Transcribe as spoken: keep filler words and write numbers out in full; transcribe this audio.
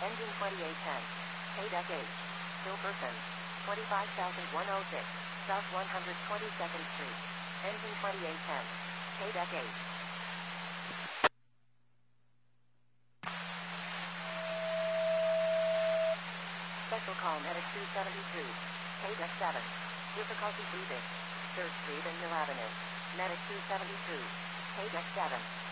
Engine twenty-eight ten. K-Deck H. Hill Person. twenty-five thousand one hundred six. South one hundred twenty-second Street. Engine twenty-eight ten. K-Deck H. Special call Medic two seventy-two. K-Deck seven. Difficulty breathing. third Street and Mill Avenue. Medic two seventy-two. K-Deck seven.